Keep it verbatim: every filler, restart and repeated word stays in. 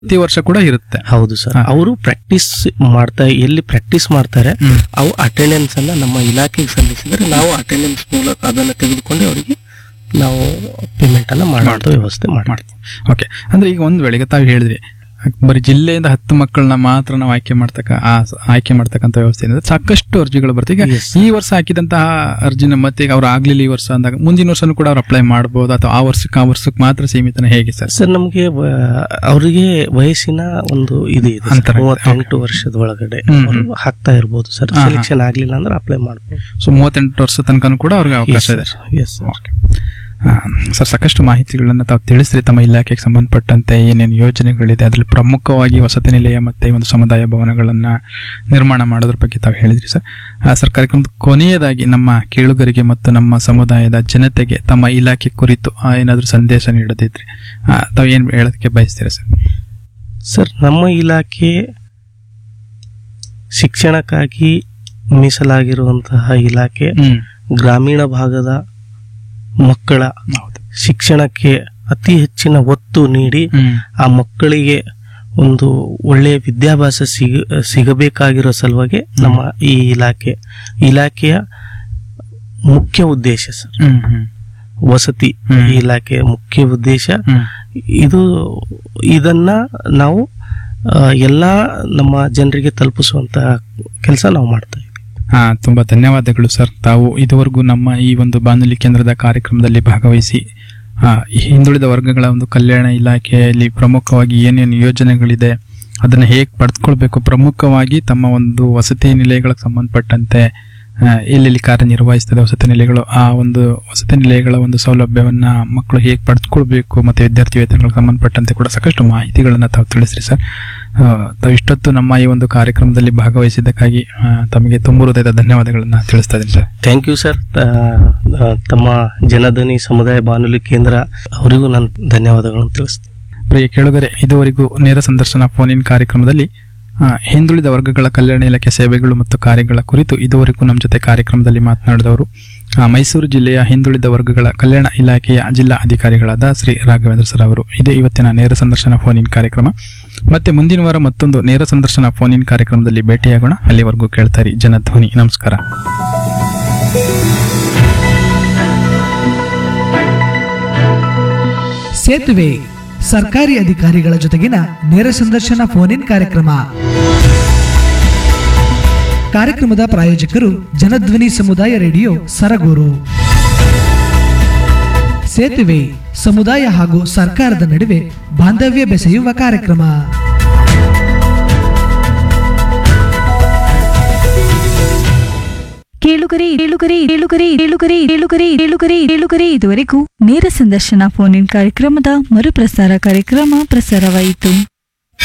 ಪ್ರತಿ ವರ್ಷ ಕೂಡ ಇರುತ್ತೆ. ಹೌದು ಸರ್. ಅವರು ಪ್ರಾಕ್ಟೀಸ್ ಮಾಡ್ತಾ ಎಲ್ಲಿ ಪ್ರಾಕ್ಟೀಸ್ ಮಾಡ್ತಾರೆ ಅವು ಅಟೆಂಡೆನ್ಸ್ ಅನ್ನ ನಮ್ಮ ಇಲಾಖೆಗೆ ಸಲ್ಲಿಸಿದ್ರೆ ನಾವು ಅಟೆಂಡೆನ್ಸ್ ಮೂಲಕ ಅದನ್ನ ತೆಗೆದುಕೊಂಡು ಅವರಿಗೆ ನಾವು ಪೇಮೆಂಟ್ ಅನ್ನ ಮಾಡುವಂತ ವ್ಯವಸ್ಥೆ ಮಾಡ್ತೀವಿ. ಓಕೆ, ಅಂದ್ರೆ ಈಗ ಒಂದ್ ವೇಳೆ ತಾವು ಹೇಳಿದ್ರಿ ಬರೀ ಜಿಲ್ಲೆಯಿಂದ ಹತ್ತು ಮಕ್ಕಳನ್ನ ಮಾತ್ರ ನಾವು ಆಯ್ಕೆ ಮಾಡ್ತಕ್ಕ ಆ ಆಯ್ಕೆ ಮಾಡ್ತಕ್ಕಂಥ ವ್ಯವಸ್ಥೆ ಏನಿದೆ, ಸಾಕಷ್ಟು ಅರ್ಜಿಗಳು ಬರ್ತವೆ. ಈಗ ಈ ವರ್ಷ ಹಾಕಿದಂತಹ ಅರ್ಜಿನ ಮತ್ತೆ ಈಗ ಅವ್ರು ಆಗ್ಲಿಲ್ಲ ಈ ವರ್ಷ ಅಂದಾಗ ಮುಂದಿನ ವರ್ಷನೂ ಕೂಡ ಅವ್ರು ಅಪ್ಲೈ ಮಾಡಬಹುದು ಅಥವಾ ಆ ವರ್ಷಕ್ಕೆ ಆ ವರ್ಷಕ್ಕೆ ಮಾತ್ರ ಸೀಮಿತನ ಹೇಗೆ ಸರ್? ಸರ್ ನಮ್ಗೆ ಅವರಿಗೆ ವಯಸ್ಸಿನ ಒಂದು ಇದು ಇದೆ, ಮೂವತ್ತೆಂಟು ವರ್ಷದ ಒಳಗಡೆ ಹಾಕ್ತಾ ಇರ್ಬೋದು ಸರ್. ಸೆಲೆಕ್ಷನ್ ಆಗ್ಲಿಲ್ಲ ಅಂದ್ರೆ ಅಪ್ಲೈ ಮಾಡಬಹುದು. ಸೊ ಮೂವತ್ತೆಂಟು ವರ್ಷ ತನಕ ಕೂಡ ಅವ್ರಿಗೆ ಅವಕಾಶ ಇದೆ. ಎಸ್ ಸರ್, ಸಾಕಷ್ಟು ಮಾಹಿತಿಗಳನ್ನ ತಾವು ತಿಳಿಸ್ರಿ. ತಮ್ಮ ಇಲಾಖೆಗೆ ಸಂಬಂಧಪಟ್ಟಂತೆ ಏನೇನು ಯೋಜನೆಗಳಿದೆ, ಅದರಲ್ಲಿ ಪ್ರಮುಖವಾಗಿ ವಸತಿ ನಿಲಯ ಮತ್ತೆ ಒಂದು ಸಮುದಾಯ ಭವನಗಳನ್ನ ನಿರ್ಮಾಣ ಮಾಡೋದ್ರ ಬಗ್ಗೆ ತಾವು ಹೇಳಿದ್ರಿ ಸರ್. ಸರ್, ಕಾರ್ಯಕ್ರಮದ ಕೊನೆಯದಾಗಿ ನಮ್ಮ ಕೇಳುಗರಿಗೆ ಮತ್ತು ನಮ್ಮ ಸಮುದಾಯದ ಜನತೆಗೆ ತಮ್ಮ ಇಲಾಖೆ ಕುರಿತು ಏನಾದರೂ ಸಂದೇಶ ನೀಡೋದಿದ್ರೆ ತಾವು ಏನ್ ಹೇಳೋದಕ್ಕೆ ಬಯಸ್ತೀರಾ ಸರ್? ಸರ್, ನಮ್ಮ ಇಲಾಖೆ ಶಿಕ್ಷಣಕ್ಕಾಗಿ ಮೀಸಲಾಗಿರುವಂತಹ ಇಲಾಖೆ. ಗ್ರಾಮೀಣ ಭಾಗದ ಮಕ್ಕಳ ಶಿಕ್ಷಣಕ್ಕೆ ಅತಿ ಹೆಚ್ಚಿನ ಒತ್ತು ನೀಡಿ ಆ ಮಕ್ಕಳಿಗೆ ಒಂದು ಒಳ್ಳೆಯ ವಿದ್ಯಾಭ್ಯಾಸ ಸಿಗ ಸಿಗಬೇಕಾಗಿರೋ ಸಲುವಾಗಿ ನಮ್ಮ ಈ ಇಲಾಖೆ ಇಲಾಖೆಯ ಮುಖ್ಯ ಉದ್ದೇಶ ಸರ್. ವಸತಿ ಇಲಾಖೆಯ ಮುಖ್ಯ ಉದ್ದೇಶ ಇದು. ಇದನ್ನ ನಾವು ಎಲ್ಲಾ ನಮ್ಮ ಜನರಿಗೆ ತಲುಪಿಸುವಂತಹ ಕೆಲಸ ನಾವು ಮಾಡ್ತಾ ಇದ್ದೀವಿ. ಹಾ, ತುಂಬಾ ಧನ್ಯವಾದಗಳು ಸರ್. ತಾವು ಇದುವರೆಗೂ ನಮ್ಮ ಈ ಒಂದು ಬಾನುಲಿ ಕೇಂದ್ರದ ಕಾರ್ಯಕ್ರಮದಲ್ಲಿ ಭಾಗವಹಿಸಿ ಹಿಂದುಳಿದ ವರ್ಗಗಳ ಒಂದು ಕಲ್ಯಾಣ ಇಲಾಖೆಯಲ್ಲಿ ಪ್ರಮುಖವಾಗಿ ಏನೇನು ಯೋಜನೆಗಳಿದೆ, ಅದನ್ನ ಹೇಗೆ ಪಡೆದುಕೊಳ್ಬೇಕು, ಪ್ರಮುಖವಾಗಿ ತಮ್ಮ ಒಂದು ವಸತಿ ನಿಲಯಗಳಿಗೆ ಸಂಬಂಧಪಟ್ಟಂತೆ ಎಲ್ಲೆಲ್ಲಿ ಕಾರ್ಯನಿರ್ವಹಿಸ್ತದೆ ವಸತಿ ನಿಲಯಗಳು, ಆ ಒಂದು ವಸತಿ ನಿಲಯಗಳ ಒಂದು ಸೌಲಭ್ಯವನ್ನ ಮಕ್ಕಳು ಹೇಗೆ ಪಡೆದುಕೊಳ್ಬೇಕು ಮತ್ತೆ ವಿದ್ಯಾರ್ಥಿ ವೇತನಗಳಿಗೆ ಸಂಬಂಧಪಟ್ಟಂತೆ ಕೂಡ ಸಾಕಷ್ಟು ಮಾಹಿತಿಗಳನ್ನ ತಾವು ತಿಳಿಸ್ರಿ ಸರ್. ತಾವು ಇಷ್ಟೊತ್ತು ನಮ್ಮ ಈ ಒಂದು ಕಾರ್ಯಕ್ರಮದಲ್ಲಿ ಭಾಗವಹಿಸಿದ್ದಕ್ಕಾಗಿ ತಮಗೆ ತುಂಬ ಹೃದಯದ ಧನ್ಯವಾದಗಳನ್ನ ತಿಳಿಸ್ತಾ ಇದ್ದೀನಿ ಸರ್. Thank you sir. ತಮ್ಮ ಜನಧ್ವನಿ ಸಮುದಾಯ ಬಾನುಲಿ ಕೇಂದ್ರ ಅವರಿಗೂ ನಾನು ಧನ್ಯವಾದಗಳನ್ನು ತಿಳಿಸ್ತೀನಿ. ಪ್ರಿಯ ಕೇಳುಗರೆ, ಇದುವರೆಗೂ ನೇರ ಸಂದರ್ಶನ ಫೋನ್ ಇನ್ ಕಾರ್ಯಕ್ರಮದಲ್ಲಿ ಹಿಂದುಳಿದ ವರ್ಗಗಳ ಕಲ್ಯಾಣ ಇಲಾಖೆ ಸೇವೆಗಳು ಮತ್ತು ಕಾರ್ಯಗಳ ಕುರಿತು ಇದುವರೆಗೂ ನಮ್ಮ ಜೊತೆ ಕಾರ್ಯಕ್ರಮದಲ್ಲಿ ಮಾತನಾಡಿದವರು ಮೈಸೂರು ಜಿಲ್ಲೆಯ ಹಿಂದುಳಿದ ವರ್ಗಗಳ ಕಲ್ಯಾಣ ಇಲಾಖೆಯ ಜಿಲ್ಲಾ ಅಧಿಕಾರಿಗಳಾದ ಶ್ರೀ ರಾಘವೇಂದ್ರ ಸರ್ ಅವರು. ಇದೇ ಇವತ್ತಿನ ನೇರ ಸಂದರ್ಶನ ಫೋನ್ ಇನ್ ಕಾರ್ಯಕ್ರಮ. ಮತ್ತೆ ಮುಂದಿನ ವಾರ ಮತ್ತೊಂದು ನೇರ ಸಂದರ್ಶನ ಫೋನ್ ಇನ್ ಕಾರ್ಯಕ್ರಮದಲ್ಲಿ ಭೇಟಿಯಾಗೋಣ. ಅಲ್ಲಿವರೆಗೂ ಕೇಳ್ತಾರೆ ಜನಧ್ವನಿ. ನಮಸ್ಕಾರ. ಸೇತುವೆ ಸರ್ಕಾರಿ ಅಧಿಕಾರಿಗಳ ಜೊತೆಗಿನ ನೇರ ಸಂದರ್ಶನ ಫೋನ್ ಇನ್ ಕಾರ್ಯಕ್ರಮ. ಕಾರ್ಯಕ್ರಮದ ಪ್ರಾಯೋಜಕರು ಜನಧ್ವನಿ ಸಮುದಾಯ ರೇಡಿಯೋ ಸರಗೂರು. ಸೇತುವೆ ಸಮುದಾಯ ಹಾಗೂ ಸರ್ಕಾರದ ನಡುವೆ ಬಾಂಧವ್ಯ ಬೆಸೆಯುವ ಕಾರ್ಯಕ್ರಮ. ಕೇಳುಗರೆ ಕೇಳುಗರೆ ಕೇಳುಗರೆ ಕೇಳುಗರೆ ಕೇಳುಗರೆ ಕೇಳುಗರೆ ಕೇಳುಗರೆ ಇದುವರೆಗೂ ನೇರ ಸಂದರ್ಶನ ಫೋನ್ ಇನ್ ಕಾರ್ಯಕ್ರಮದ ಮರುಪ್ರಸಾರ ಕಾರ್ಯಕ್ರಮ ಪ್ರಸಾರವಾಯಿತು.